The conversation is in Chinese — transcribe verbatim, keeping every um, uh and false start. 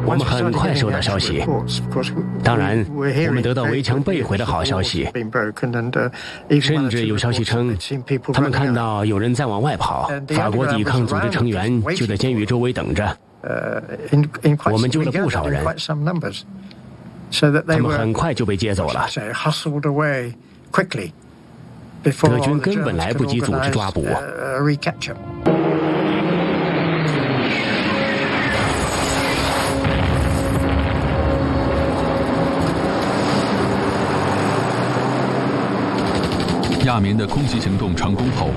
我们很快收到消息，当然，我们得到围墙被毁的好消息，甚至有消息称，他们看到有人在往外跑，法国抵抗组织成员就在监狱周围等着。我们救了不少人，他们很快就被接走了。德军根本来不及组织抓捕。 亚眠的空袭行动成功后，